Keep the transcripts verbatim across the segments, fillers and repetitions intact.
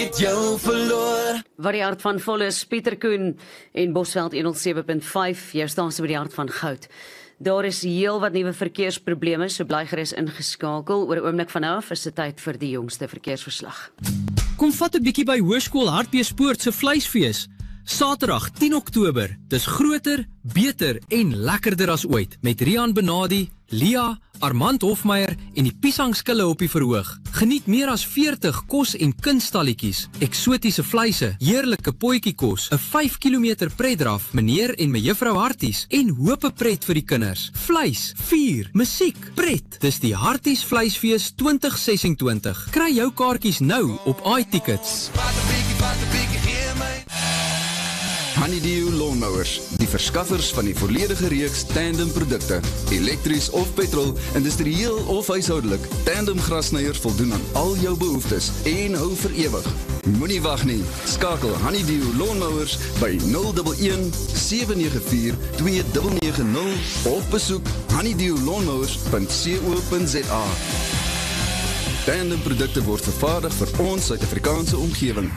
Jou verloor. Wat die hart van vol is, Pieter Koen en Bosveld honderd sewe punt vyf, jou staan se by die hart van goud. Daar is heel wat nuwe verkeersprobleme, so bly gerus ingeskakel. Oor 'n oomblik van nou af is dit tyd vir die jongste verkeersverslag. Kom vat 'n bietjie by Hoërskool Hartbeespoort se vleisfees. Saterdag tien Oktober, dis groter, beter en lekkerder as ooit, met Rian Benadi, Lia, Armand Hofmeyer en die piesangskille op die verhoog. Geniet meer as veertig kos- en kunstalletjies, eksotiese vleise, heerlike potjiekos, 'n vyf kilometer pretdraf, meneer en mejuffrou Harties en hope pret vir die kinders. Vleis, vuur, musiek, pret. Dis die Harties Vleisfees twintig ses en twintig. Kry jou kaartjies nou op iTickets. Honeydew Lawnmowers, die verskaffers van die volledige reeks tandem produkte, elektries of petrol, industrieel of huishoudelik. Tandem grasnyers voldoen aan al jou behoeftes en hou vir ewig. Moenie wag nie, skakel Honeydew Lawnmowers by nul een een sewe nege vier twee nege nege nul of besoek honeydew lawnmowers punt co punt za. Tandem produkte word vervaardig vir ons Suid-Afrikaanse omgewing.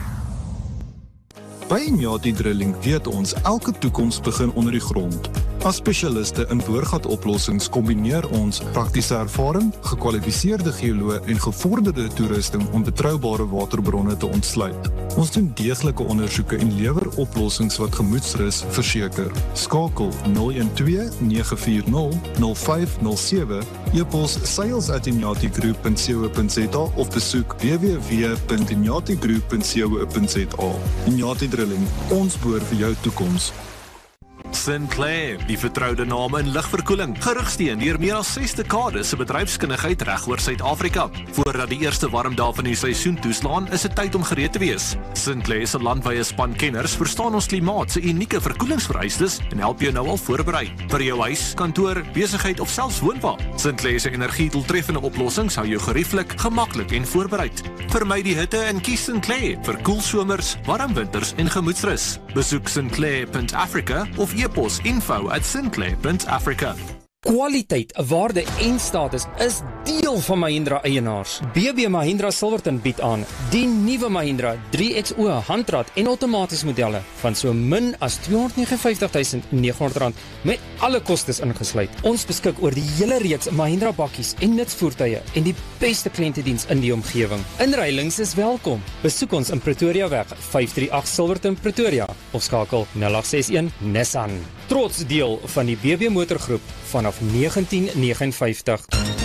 By Inyati Drilling weet ons elke toekoms begin onder die grond. As spesialiste in boorgatoplossings kombineer ons praktiese ervaring, gekwalifiseerde geoloë en gevorderde toerusting om betroubare waterbronne te ontsluit. Ons doen deeglike ondersoeke en lewer oplossings wat gemoedsrus verseker. Skakel nul een twee nege vier nul nul vyf nul sewe, e-pos sales at inyati group punt co punt za of besoek w w w punt inyati group punt co punt za. Inyati Drilling, ons boor vir jou toekoms. Sinclair, die vertroude naam in ligverkoeling, gerigsteen deur meer as ses dekades se bedryfskundigheid reg oor Suid-Afrika. Voordat die eerste warm dae van die seisoen toeslaan, is dit tyd om gereed te wees. Sinclair se landwyse span kenners verstaan ons klimaat se unieke verkoelingsvereistes en help jou nou al voorberei vir jou huis, kantoor, besigheid of selfs woonwa. Sinclair se energiedoeltreffende oplossings hou jou gerieflik, gemaklik en voorbereid. Vermy die hitte en kies Sinclair vir koel somers, warm winters en gemoedsrus. Besoek sinclair punt africa of e-pos info at sinclair punt africa. Kwaliteit, waarde en status is deel van Mahindra eienaars. B B Mahindra Silverton bied aan die nuwe Mahindra drie X O handrat en outomaties modelle van so min as tweehonderd vyf nege duisend nege honderd rand met alle kostes ingesluit. Ons beskik oor die hele reeks Mahindra bakkies en nutsvoertuie en die beste kliëntediens in die omgewing. Inruilings is welkom. Besoek ons in Pretoria weg vyf drie agt Silverton Pretoria of skakel nul agt ses een Nissan. Trots deel van die B B Motorgroep vanaf negentien vyf nege.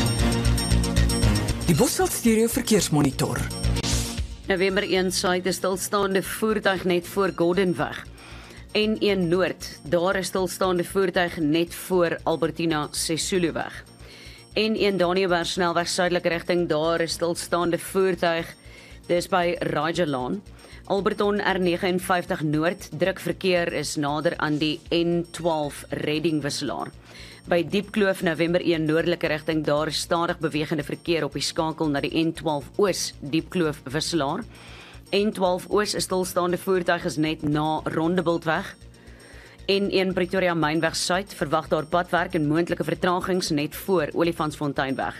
Die Bosveld Stereo Verkeersmonitor. November een suid, 'n stilstaande voertuig net voor Gordonweg. N een Noord, daar 'n stilstaande voertuig net voor Albertina Sisuluweg. N een Daniëlberg snelweg suidelike rigting, daar 'n stilstaande voertuig, dis by Rajalaan. Alberton R vyf nege Noord, druk verkeer is nader aan die N twaalf Redding wisselaar. By Diepkloof November een noordelike rigting, daar is stadig bewegende verkeer op die skakel na die N twaalf Oos Diepkloof wisselaar. N twaalf Oos is stilstaande voertuig is net na Rondebultweg. N een Pretoria Mynweg Suid, verwag daar padwerk en moontlike vertragings net voor Olifantsfonteinweg.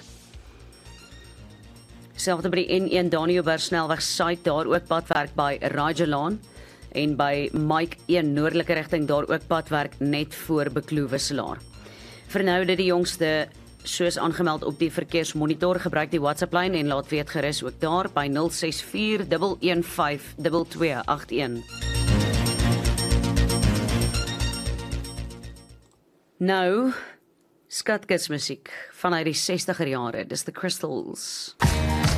Selfde by die N een Daniëlberg snelweg Suid, daar ook padwerk by Rajalaan. En by Mike een noordelike rigting, daar ook padwerk net voor Bekloo wisselaar. Vir nou dit die jongste, soos aangemeld op die verkeersmonitor, gebruik die WhatsApp lyn en laat weet gerus ook daar by nul ses vier een een vyf twee twee agt een. Nou, skatkismusiek vanuit die sestiger jare, dis The Crystals.